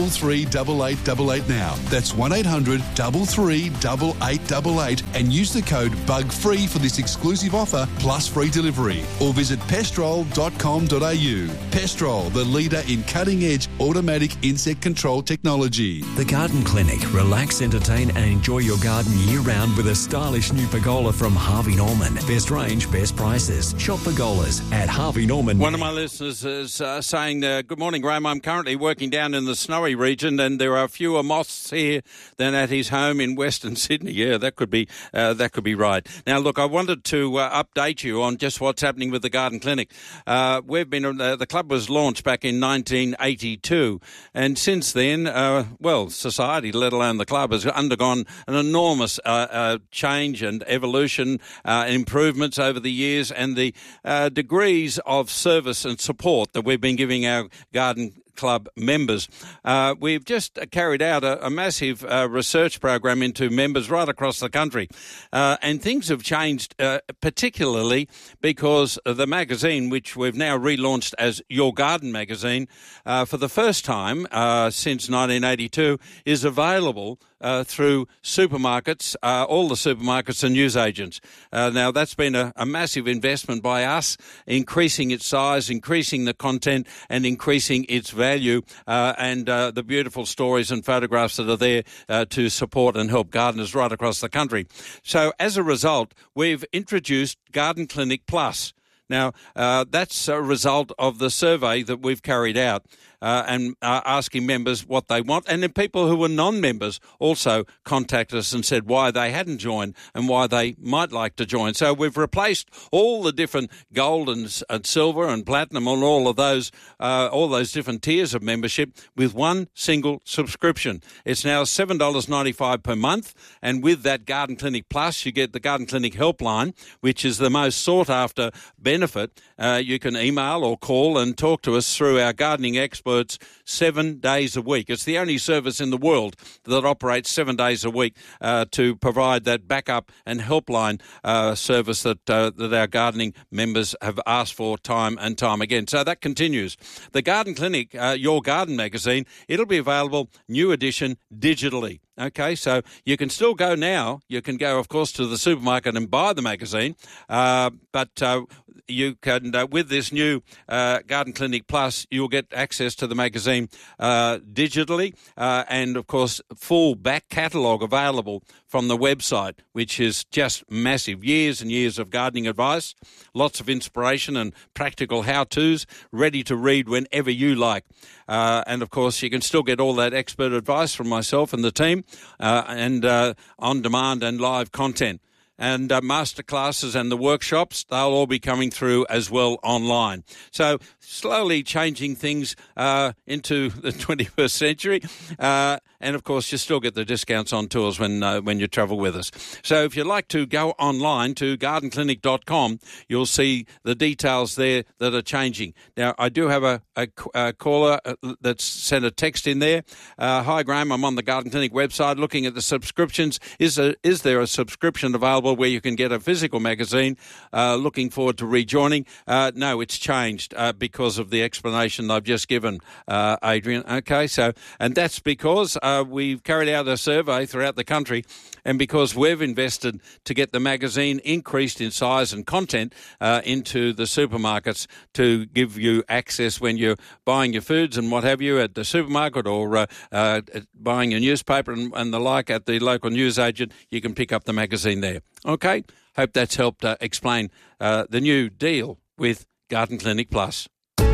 338888 now. That's 1-800 338888 and use the code BUGFREE for this exclusive offer plus free delivery. Or visit pestrol.com.au. Pestrol, the leader in cutting-edge automatic insect control technology. The Garden Clinic. Relax, entertain and enjoy your garden year-round with a stylish new pergola from Harvey Norman. Best range, best prices. Shop pergolas at Harvey Norman. One of my listeners is saying, good morning, Graham. I'm currently working down in the snowy region and there are fewer moths here than at his home in Western Sydney. Yeah, that could be right. Now, look, I wanted to update you on just what's happening with the Garden Clinic. The club was launched back in 1982, and since then, society, let alone the club, has undergone an enormous change and evolution, improvements over the years, and the degrees of service and support that we've been giving our garden club members. We've just carried out a massive research program into members right across the country, and things have changed particularly because the magazine, which we've now relaunched as Your Garden magazine, for the first time since 1982, is available through supermarkets, all the supermarkets and newsagents. Now, that's been a massive investment by us, increasing its size, increasing the content and increasing its value, and the beautiful stories and photographs that are there to support and help gardeners right across the country. So as a result, we've introduced Garden Clinic Plus. Now, that's a result of the survey that we've carried out and asking members what they want. And then people who were non-members also contacted us and said why they hadn't joined and why they might like to join. So we've replaced all the different gold and silver and platinum and all those different tiers of membership with one single subscription. It's now $7.95 per month. And with that Garden Clinic Plus, you get the Garden Clinic Helpline, which is the most sought-after benefit. You can email or call and talk to us through our gardening experts 7 days a week. It's the only service in the world that operates 7 days a week to provide that backup and helpline service that our gardening members have asked for time and time again. So that continues. The Garden Clinic, Your Garden magazine, it'll be available, new edition, digitally. Okay, so you can still go now. You can go, of course, to the supermarket and buy the magazine, but you can, with this new Garden Clinic Plus, you'll get access to the magazine digitally and, of course, full back catalogue available from the website, which is just massive. Years and years of gardening advice, lots of inspiration and practical how-tos, ready to read whenever you like. And, of course, you can still get all that expert advice from myself and the team and on-demand and live content. And masterclasses and the workshops, they'll all be coming through as well online. So slowly changing things into the 21st century. And, of course, you still get the discounts on tours when you travel with us. So if you'd like to go online to gardenclinic.com, you'll see the details there that are changing. Now, I do have a caller that's sent a text in there. Hi, Graham, I'm on the Garden Clinic website looking at the subscriptions. Is there a subscription available where you can get a physical magazine? Looking forward to rejoining. No, it's changed because of the explanation I've just given, Adrian. Okay, so, and that's because we've carried out a survey throughout the country, and because we've invested to get the magazine increased in size and content into the supermarkets to give you access when you're buying your foods and what have you at the supermarket or buying a newspaper and the like at the local newsagent, you can pick up the magazine there. Okay, hope that's helped explain the new deal with Garden Clinic Plus.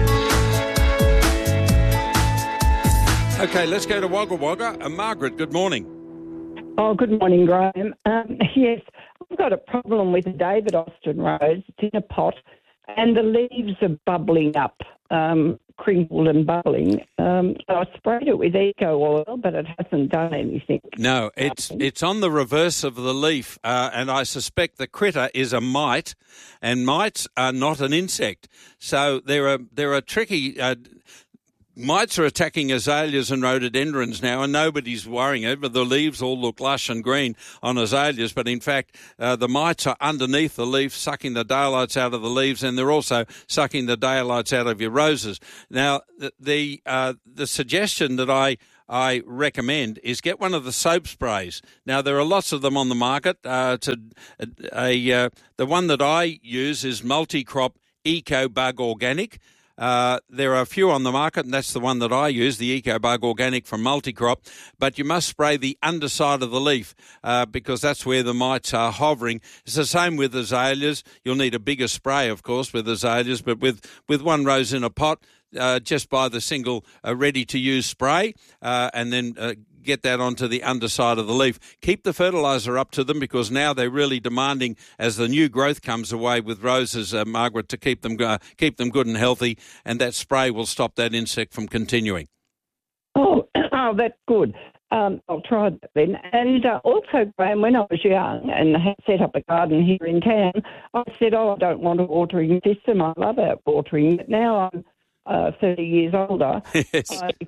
Okay, let's go to Wagga Wagga. Margaret, good morning. Oh, good morning, Graham. Yes, I've got a problem with David Austin Rose. It's in a pot and the leaves are bubbling up. crinkled and bubbling. So I sprayed it with eco oil, but it hasn't done anything. No, it's on the reverse of the leaf, and I suspect the critter is a mite, and mites are not an insect. So there are tricky. Mites are attacking azaleas and rhododendrons now, and nobody's worrying it, but the leaves all look lush and green on azaleas, but in fact the mites are underneath the leaf, sucking the daylights out of the leaves, and they're also sucking the daylights out of your roses. Now, the suggestion that I recommend is get one of the soap sprays. Now, there are lots of them on the market. The one that I use is Multicrop Eco Bug Organic. There are a few on the market, and that's the one that I use, the Eco Bug Organic from Multicrop. But you must spray the underside of the leaf because that's where the mites are hovering. It's the same with azaleas. You'll need a bigger spray, of course, with azaleas, but with one rose in a pot, just buy the single ready-to-use spray and then get that onto the underside of the leaf. Keep the fertiliser up to them because now they're really demanding, as the new growth comes away with roses, Margaret, to keep them good and healthy, and that spray will stop that insect from continuing. Oh, that's good. I'll try that then. And also, Graham, when I was young and had set up a garden here in town, I said, I don't want a watering system. I love out watering, but now I'm 30 years older. Yes.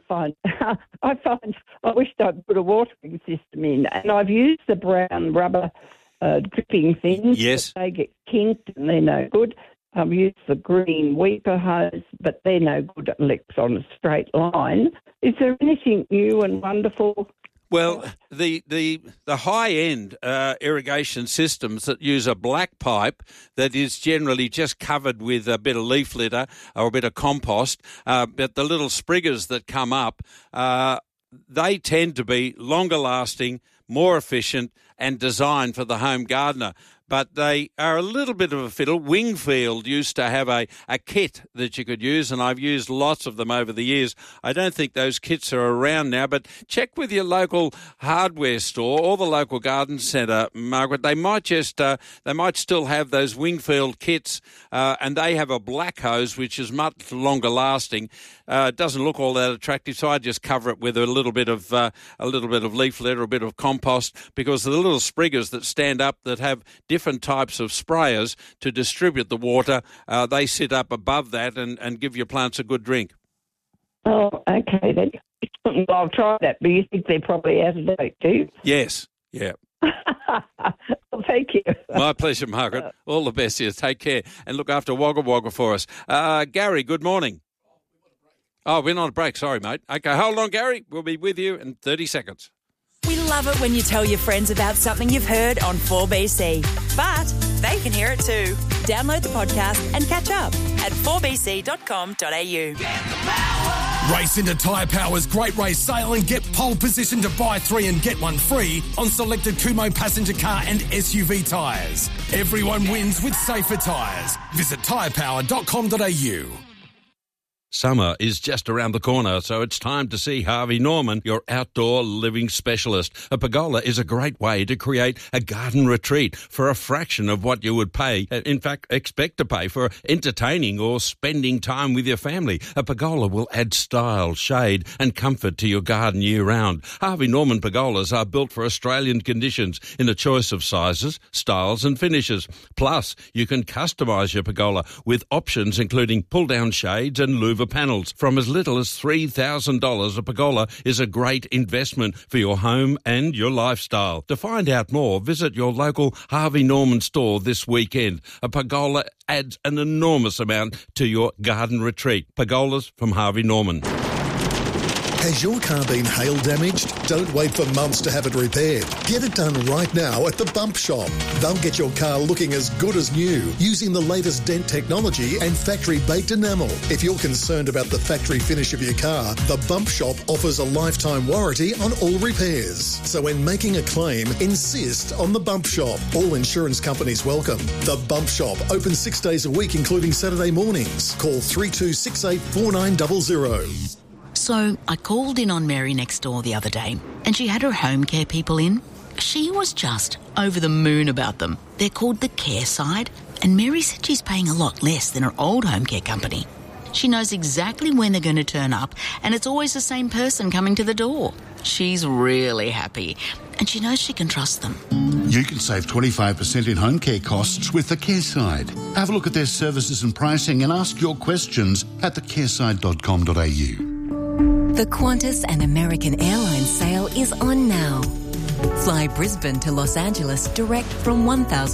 I wish I'd put a watering system in, and I've used the brown rubber dripping things. Yes. They get kinked and they're no good. I've used the green weeper hose, but they're no good at lips on a straight line. Is there anything new and wonderful? Well, the high-end irrigation systems that use a black pipe that is generally just covered with a bit of leaf litter or a bit of compost, but the little spriggers that come up, they tend to be longer-lasting, more efficient and designed for the home gardener. But they are a little bit of a fiddle. Wingfield used to have a kit that you could use, and I've used lots of them over the years. I don't think those kits are around now, but check with your local hardware store or the local garden centre, Margaret. They might still have those Wingfield kits, and they have a black hose which is much longer lasting. It doesn't look all that attractive, so I just cover it with a little bit of leaf litter, a bit of compost, because the little spriggers that stand up that have different types of sprayers to distribute the water, they sit up above that and give your plants a good drink. Oh, okay then. Well, I'll try that, but you think they're probably out of date, do you? Yes, yeah. Well, thank you. My pleasure, Margaret. All the best here. Take care and look after Wagga Wagga for us. Gary, good morning. Oh, we're not on a break. Sorry, mate. Okay, hold on, Gary. We'll be with you in 30 seconds. We love it when you tell your friends about something you've heard on 4BC. But they can hear it too. Download the podcast and catch up at 4bc.com.au. Race into Tyre Power's Great Race Sale and get pole position to buy 3 and get 1 free on selected Kumho passenger car and SUV tyres. Everyone wins with safer tyres. Visit tyrepower.com.au. Summer is just around the corner, so it's time to see Harvey Norman, your outdoor living specialist. A pergola is a great way to create a garden retreat for a fraction of what you would pay, in fact, expect to pay for entertaining or spending time with your family. A pergola will add style, shade and comfort to your garden year-round. Harvey Norman pergolas are built for Australian conditions in a choice of sizes, styles and finishes. Plus, you can customise your pergola with options including pull-down shades and louver panels. From as little as $3,000, a pergola is a great investment for your home and your lifestyle. To find out more, visit your local Harvey Norman store this weekend. A pergola adds an enormous amount to your garden retreat. Pergolas from Harvey Norman. Has your car been hail damaged? Don't wait for months to have it repaired. Get it done right now at the Bump Shop. They'll get your car looking as good as new using the latest dent technology and factory-baked enamel. If you're concerned about the factory finish of your car, the Bump Shop offers a lifetime warranty on all repairs. So when making a claim, insist on the Bump Shop. All insurance companies welcome. The Bump Shop, open 6 days a week, including Saturday mornings. Call 3268 4900. So I called in on Mary next door the other day and she had her home care people in. She was just over the moon about them. They're called the Care Side, and Mary said she's paying a lot less than her old home care company. She knows exactly when they're going to turn up, and it's always the same person coming to the door. She's really happy, and she knows she can trust them. You can save 25% in home care costs with the Careside. Have a look at their services and pricing and ask your questions at thecareside.com.au. The Qantas and American Airlines sale is on now. Fly Brisbane to Los Angeles direct from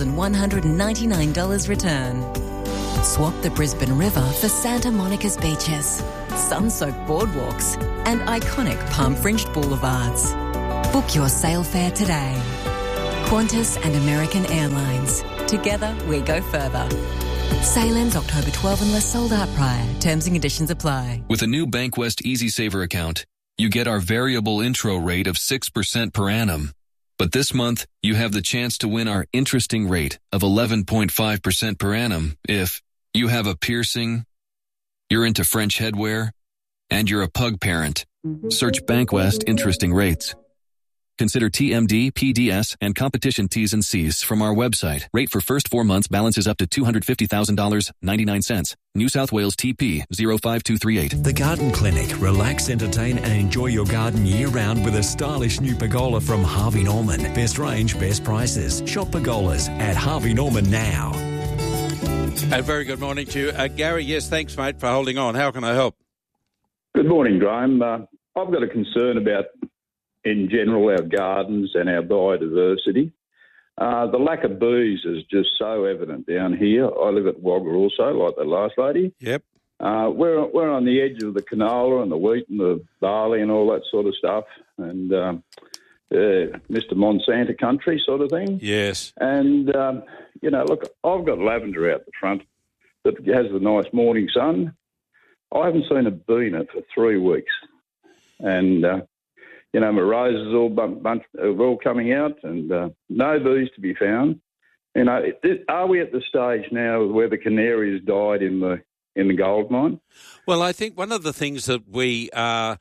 $1,199 return. Swap the Brisbane River for Santa Monica's beaches, sun-soaked boardwalks, and iconic palm-fringed boulevards. Book your sail fare today. Qantas and American Airlines. Together, we go further. Sail ends October 12 unless sold out prior. Terms and conditions apply. With a new Bankwest EasySaver account, you get our variable intro rate of 6% per annum. But this month, you have the chance to win our interesting rate of 11.5% per annum if you have a piercing, you're into French headwear, and you're a pug parent. Search Bankwest Interesting Rates. Consider TMD, PDS, and competition T's and C's from our website. Rate for first 4 months balances up to $250,000, 99 cents. New South Wales TP 05238. The Garden Clinic. Relax, entertain, and enjoy your garden year-round with a stylish new pergola from Harvey Norman. Best range, best prices. Shop pergolas at Harvey Norman now. A very good morning to you. Gary, yes, thanks, mate, for holding on. How can I help? Good morning, Graham. I've got a concern about, in general, our gardens and our biodiversity. The lack of bees is just so evident down here. I live at Wagga also, like the last lady. Yep. We're on the edge of the canola and the wheat and the barley and all that sort of stuff, and Mr. Monsanto country sort of thing. Yes. And, look, I've got lavender out the front that has the nice morning sun. I haven't seen a bee in it for 3 weeks. And, my roses are all coming out and no bees to be found. Are we at the stage now where the canaries died in the gold mine? Well, I think one of the things that we are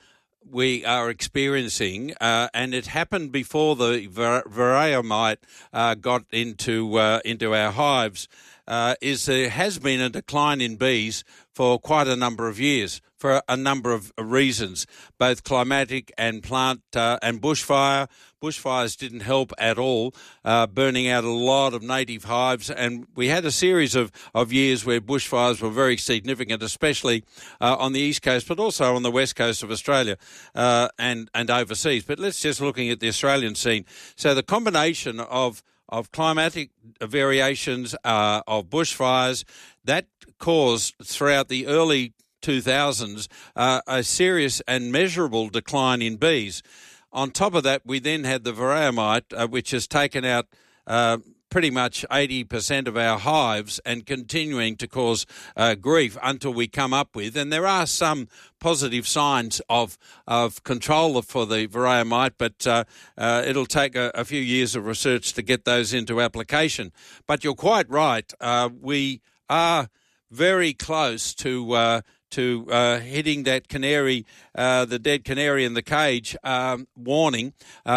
experiencing, and it happened before the varroa mite got into our hives, is there has been a decline in bees for quite a number of years for a number of reasons, both climatic and plant and bushfire. Bushfires didn't help at all, burning out a lot of native hives, and we had a series of years where bushfires were very significant, especially on the east coast, but also on the west coast of Australia and overseas. But let's just looking at the Australian scene. So the combination of climatic variations, of bushfires, that caused throughout the early 2000s a serious and measurable decline in bees. On top of that, we then had the varroa mite, which has taken out pretty much 80% of our hives and continuing to cause grief until we come up with, and there are some positive signs of control for the varroa mite, but it'll take a few years of research to get those into application. But you're quite right. We are very close to hitting that canary, the dead canary in the cage warning.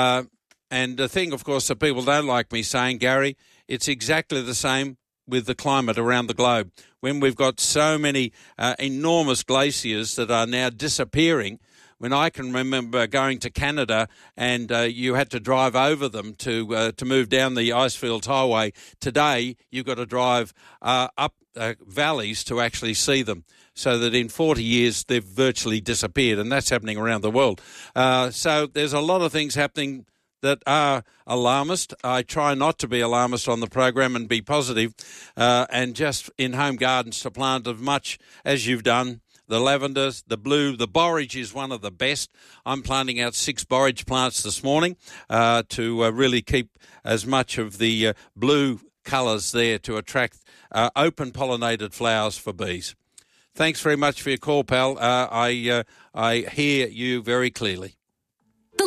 And the thing, of course, that people don't like me saying, Gary, it's exactly the same with the climate around the globe. When we've got so many enormous glaciers that are now disappearing, when I can remember going to Canada and you had to drive over them to move down the Icefields Highway. Today, you've got to drive up valleys to actually see them, so that in 40 years they've virtually disappeared, and that's happening around the world. So there's a lot of things happening that are alarmist. I try not to be alarmist on the program and be positive, and just in home gardens to plant as much as you've done. The lavenders, the blue, the borage is one of the best. I'm planting out 6 borage plants this morning to really keep as much of the blue colours there to attract open pollinated flowers for bees. Thanks very much for your call, pal. I hear you very clearly. The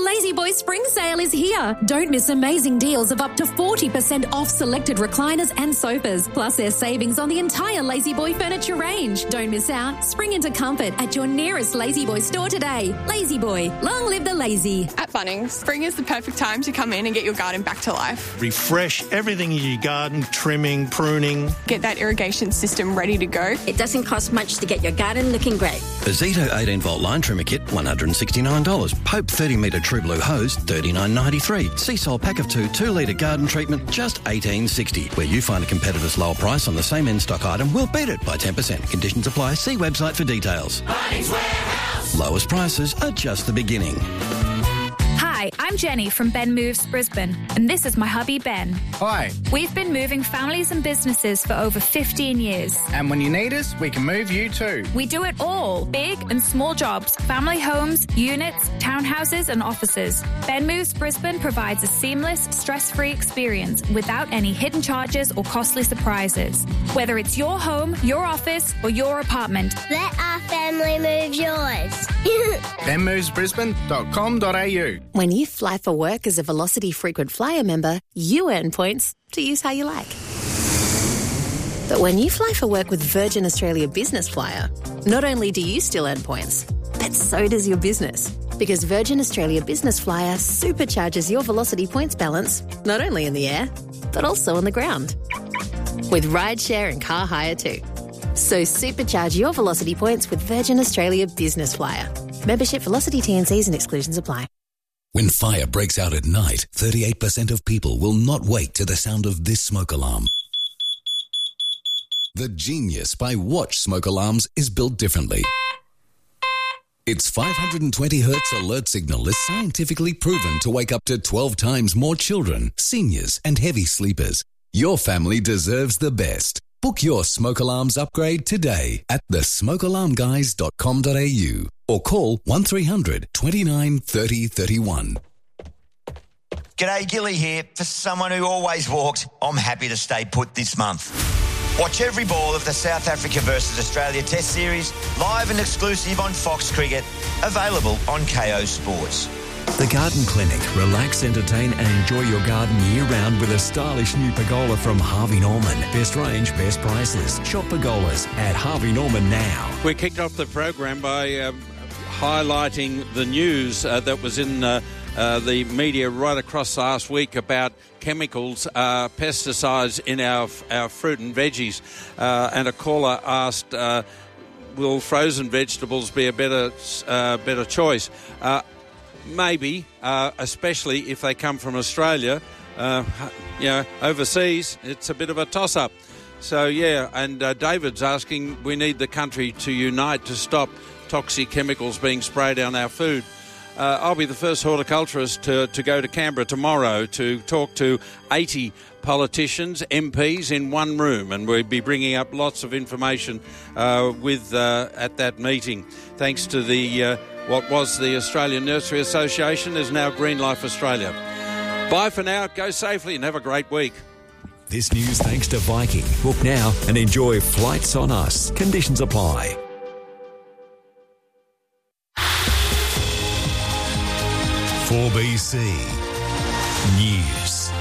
Lazy Boy Spring Sale is here. Don't miss amazing deals of up to 40% off selected recliners and sofas. Plus, there's savings on the entire Lazy Boy furniture range. Don't miss out. Spring into comfort at your nearest Lazy Boy store today. Lazy Boy, long live the lazy. At Bunnings, spring is the perfect time to come in and get your garden back to life. Refresh everything in your garden, trimming, pruning. Get that irrigation system ready to go. It doesn't cost much to get your garden looking great. A Zito 18-volt line trimmer kit, $169. Pope 30-metre True Blue hose, $39.93. Seasol pack of 2 litre garden treatment, just $18.60. Where you find a competitor's lower price on the same in-stock item, we'll beat it by 10%. Conditions apply. See website for details. Bunnings Warehouse. Lowest prices are just the beginning. Hi, I'm Jenny from Ben Moves Brisbane, and this is my hubby Ben. Hi. We've been moving families and businesses for over 15 years. And when you need us, we can move you too. We do it all, big and small jobs, family homes, units, townhouses and offices. Ben Moves Brisbane provides a seamless, stress-free experience without any hidden charges or costly surprises. Whether it's your home, your office or your apartment. Let our family move yours. benmovesbrisbane.com.au. When you fly for work as a Velocity Frequent Flyer member, you earn points to use how you like. But when you fly for work with Virgin Australia Business Flyer, not only do you still earn points, but so does your business. Because Virgin Australia Business Flyer supercharges your Velocity points balance, not only in the air, but also on the ground. With rideshare and car hire too. So supercharge your Velocity points with Virgin Australia Business Flyer. Membership, Velocity, T&Cs and exclusions apply. When fire breaks out at night, 38% of people will not wake to the sound of this smoke alarm. The Genius by Watch smoke alarms is built differently. Its 520 Hz alert signal is scientifically proven to wake up to 12 times more children, seniors and heavy sleepers. Your family deserves the best. Book your smoke alarms upgrade today at thesmokealarmguys.com.au or call 1300 29 30 31. G'day, Gilly here. For someone who always walked, I'm happy to stay put this month. Watch every ball of the South Africa versus Australia Test Series live and exclusive on Fox Cricket, available on KO Sports. The Garden Clinic. Relax, entertain and enjoy your garden year-round with a stylish new pergola from Harvey Norman. Best range, best prices. Shop pergolas at Harvey Norman now. We kicked off the program by highlighting the news that was in the media right across last week about chemicals, pesticides in our fruit and veggies. And a caller asked, will frozen vegetables be a better choice? Maybe, especially if they come from Australia. Overseas, it's a bit of a toss-up. So, yeah, and David's asking, we need the country to unite to stop toxic chemicals being sprayed on our food. I'll be the first horticulturist to go to Canberra tomorrow to talk to 80 politicians, MPs in one room, and we'll be bringing up lots of information at that meeting. Thanks to the what was the Australian Nursery Association is now Green Life Australia. Bye for now. Go safely and have a great week. This news thanks to Viking. Book now and enjoy Flights on Us. Conditions apply. For BC News.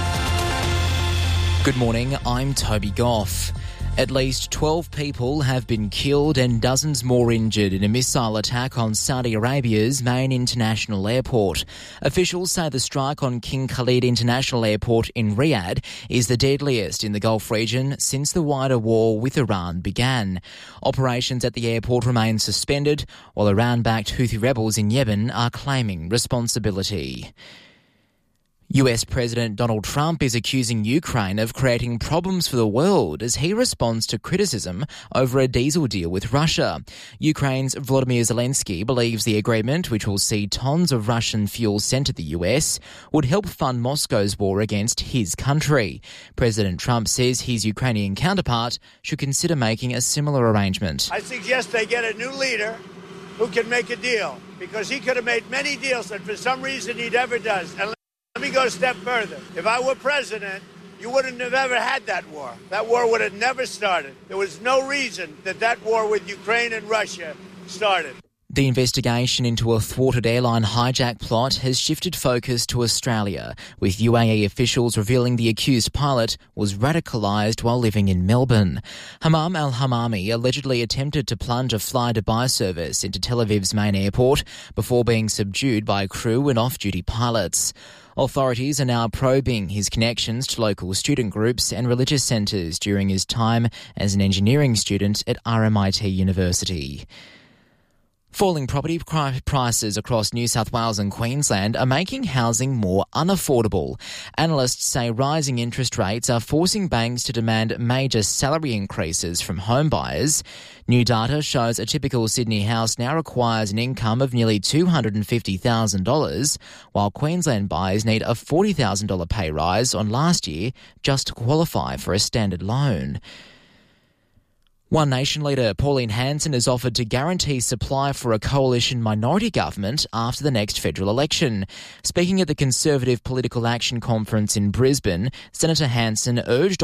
Good morning, I'm Toby Goff. At least 12 people have been killed and dozens more injured in a missile attack on Saudi Arabia's main international airport. Officials say the strike on King Khalid International Airport in Riyadh is the deadliest in the Gulf region since the wider war with Iran began. Operations at the airport remain suspended, while Iran-backed Houthi rebels in Yemen are claiming responsibility. US President Donald Trump is accusing Ukraine of creating problems for the world as he responds to criticism over a diesel deal with Russia. Ukraine's Volodymyr Zelensky believes the agreement, which will see tons of Russian fuel sent to the US, would help fund Moscow's war against his country. President Trump says his Ukrainian counterpart should consider making a similar arrangement. I suggest they get a new leader who can make a deal, because he could have made many deals that for some reason he never does. And let me go a step further. If I were president, you wouldn't have ever had that war. That war would have never started. There was no reason that war with Ukraine and Russia started. The investigation into a thwarted airline hijack plot has shifted focus to Australia, with UAE officials revealing the accused pilot was radicalised while living in Melbourne. Hammam al-Hamami allegedly attempted to plunge a fly-Dubai service into Tel Aviv's main airport before being subdued by crew and off-duty pilots. Authorities are now probing his connections to local student groups and religious centres during his time as an engineering student at RMIT University. Falling property prices across New South Wales and Queensland are making housing more unaffordable. Analysts say rising interest rates are forcing banks to demand major salary increases from home buyers. New data shows a typical Sydney house now requires an income of nearly $250,000, while Queensland buyers need a $40,000 pay rise on last year just to qualify for a standard loan. One Nation leader Pauline Hanson has offered to guarantee supply for a coalition minority government after the next federal election. Speaking at the Conservative Political Action Conference in Brisbane, Senator Hanson urged